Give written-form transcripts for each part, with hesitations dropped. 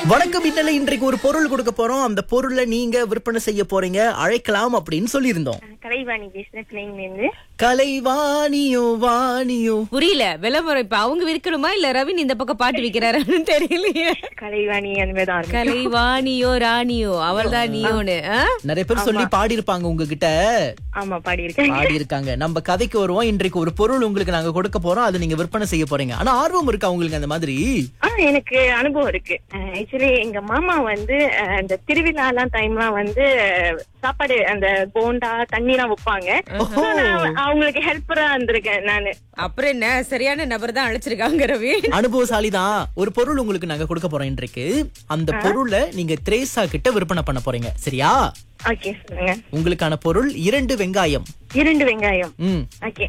வணக்கம் இன்னல இன்றைக்கு ஒரு பொருள் கொடுக்க போறோம். அந்த பொருளை நீங்க விற்பனை செய்ய போறீங்க, அழைக்கலாம் அப்படின்னு சொல்லியிருந்தோம். கலைவாணி பேசுறேன் பிள்ளைங்க இருந்து. கலைவாணியோ வாணியோ புரியல விளம்பரம் இப்ப அவங்க விற்கணுமா இல்ல ரவின் இந்த பக்கம் பாட்டு விக்கிறாருன்னு தெரியலையே. கலைவாணி அந்த மாதிரி தான் இருக்கு. கலைவாணியோ ராணியோ அவள்தான் நீயோன்னு நிறைய பேர் சொல்லி பாடி இருப்பாங்க உங்ககிட்ட. ஆமா பாடி இருக்கேன். பாடி இருக்காங்க. நம்ம கதைக்கு வருவோம். இன்றைக்கு ஒரு பொருள் உங்களுக்கு நாங்க கொடுக்க போறோம், அதை நீங்க விற்பனை செய்ய போறீங்க. ஆனா ஆர்வம் இருக்கா உங்களுக்கு அந்த மாதிரி? எனக்கு அனுபவம் இருக்கு. ஆக்சுவலி எங்க மாமா வந்து அந்த திருவிழாலாம் டைம்லாம் வந்து சாப்பாடு அந்த போண்டா தண்ணி எல்லாம் வைப்பாங்க. அவங்களுக்கு ஹெல்ப்பரா இருந்திருக்கேன் நானு. அப்புறம் என்ன சரியான நபர் தான் அழைச்சிருக்காங்க ரவி. அனுபவசாலி தான். ஒரு பொருள் உங்களுக்கு நாங்க கொடுக்க போறோம் இன்றைக்கு. அந்த பொருளை நீங்க திரேசா கிட்ட விற்பனை பண்ண போறீங்க, சரியா? ஓகே சொல்லுங்க. உங்களுக்கான பொருள் 2 வெங்காயம். 2 வெங்காயம். ஓகே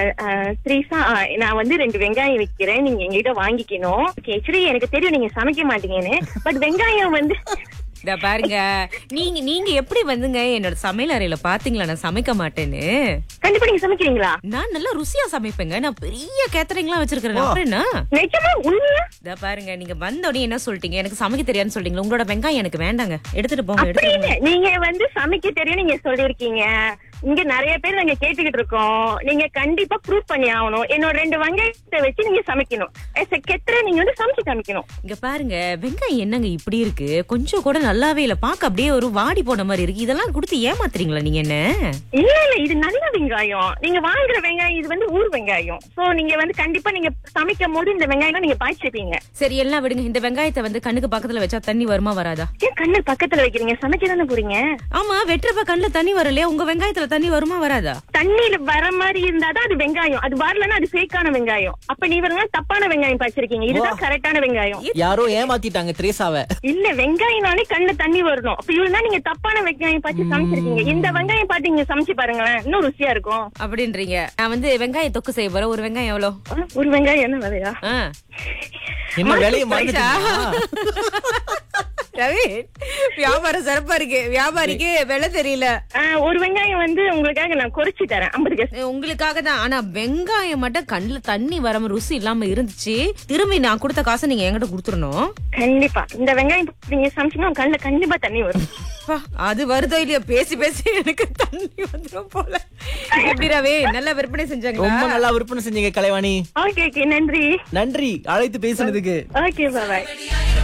த்ரீசா, நான் வந்து 2 வெங்காயம் விக்கிறேன், நீங்க எங்ககிட்ட வாங்கிக்கணும். ஓகே ஆக்சுவலி எனக்கு தெரியும் நீங்க சமைக்க மாட்டீங்கன்னு. பட் வெங்காயம் வந்து இத பாருங்க, நீங்க எப்படி வந்துங்க என்னோட சமையல் அறையில பாத்தீங்களா நான் சமைக்க மாட்டேன்னு? கண்டிப்பா நீங்க சமைக்கிறீங்களா? நான் நல்லா ருசியா சமைப்பேங்க. நான் பெரிய கேட்டரிங் எல்லாம் வச்சிருக்கேன். அப்புறம் என்ன? நிஜமா உண்மையா? இத பாருங்க, நீங்க வந்த உடனே என்ன சொல்லிட்டீங்க, எனக்கு சமைக்க தெரியாதுன்னு சொல்லிட்டீங்க. உங்களோட வெங்காயம் எனக்கு வேண்டாங்க, எடுத்துட்டு போங்க. அப்படி இல்ல, நீங்க வந்து சமைக்க தெரியும் நீங்க சொல்லிருக்கீங்க. இங்க நிறைய பேர் நாங்க கேட்டுக்கிட்டு இருக்கோம். நீங்க கண்டிப்பா ப்ரூவ் பண்ணி ஆகணும். என்னோட 2 வெங்காயத்தை வச்சு நீங்க சமைக்கணும். கெத்துற நீங்க வந்து சமைச்சு காமிக்கணும். இங்க பாருங்க, வெங்காயம் என்னங்க இப்படி இருக்கு, கொஞ்சம் கூட நல்லாவே இல்ல, பாக்க அப்படியே ஒரு வாடி போன மாதிரி இருக்கு. இதெல்லாம் கொடுத்து ஏமாத்துறீங்களா நீங்க என்ன? இல்ல இல்ல, இது நல்ல வெங்காயம். நீங்க வாங்குற வெங்காயம் இது வந்து ஊர் வெங்காயம். சோ நீங்க வந்து கண்டிப்பா நீங்க சமைக்கும் போது இந்த வெங்காயம் நீங்க பாய்ச்சிருப்பீங்க. சரி எல்லாம் விடுங்க. இந்த வெங்காயத்தை வந்து கண்ணுக்கு பக்கத்துல வச்சா தண்ணி வருமா வராதா? ஏன் கண்ணு பக்கத்துல வைக்கிறீங்க? சமைக்க தானே போறீங்க. ஆமா, வெட்டுறப்ப கண்ணுல தண்ணி வரலையா? உங்க வெங்காயத்துல தண்ணி வருமா வராதா? தண்ணியில வர மாதிரி இருந்தாதான் அது வெங்காயம். அது வரலன்னா அது ஃபேக்கான வெங்காயம். அப்ப நீ வரங்க தப்பான வெங்காயம் பாய்ச்சிருக்கீங்க. இதுதான் கரெக்டான வெங்காயம். யாரோ ஏமாத்திட்டாங்க திரேசாவை. இல்ல, வெங்காயம்னாலே கண்ணுல தண்ணி வரணும். அப்ப இவ்வளவுதான் நீங்க தப்பான வெங்காயம் பாய்ச்சி சமைச்சிருக்கீங்க. இந்த வெங்காயம் பாத்து நீங்க சமைச்சு பாருங்களேன், இன்னும் ருசியா இருக்கும் அப்படின்றீங்க. நான் வந்து வெங்காய தொக்கு செய்ய போறேன். ஒரு வெங்காயம் எவ்வளவு? ஒரு வெங்காயம் என்ன விலையா? என்ன வேலையை மறந்துட்டீங்களா? ரவி, வியாபாரம் சிறப்பா இருக்கு. வியாபாரிக்கு விலை தெரியல. ஒரு வெங்காயம் வந்து உங்களுக்காக நான் குறைச்சு தரேன், 50. உங்களுக்காக தான். ஆனா வெங்காயம் மட்டும் கண்ணுல தண்ணி வராம ருசி இல்லாம இருந்துச்சு. திரும்பி நான் கொடுத்த காசை நீங்க என்கிட்ட கொடுத்துடணும். கண்டிப்பா இந்த வெங்காயம் நீங்க சமைச்சீங்கன்னா கண்ணுல கண்டிப்பா தண்ணி வரும். அது வருதோ இல்லையா, பேசி பேசி எனக்கு தண்ணி வந்துடும் போல. எப்படி ரவி, நல்லா விற்பனை செஞ்சாங்க? ரொம்ப நல்லா விற்பனை செஞ்சீங்க கலைவாணி. ஓகே நன்றி. நன்றி அழைத்து பேசுனதுக்கு. Okay bye.